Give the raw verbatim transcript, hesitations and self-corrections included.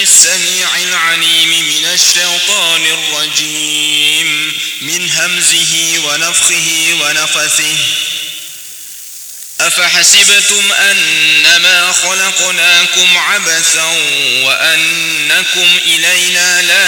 السميع العليم من الشيطان الرجيم من همزه ونفخه ونفثه. أفحسبتم أنما خلقناكم عبثا وأنكم إلينا لا